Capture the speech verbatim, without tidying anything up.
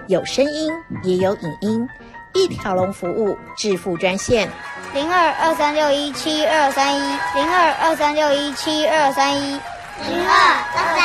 有声音也有影音，一条龙服务致富专线零二二三六一七二三一零二二三六一七二三一零二二三。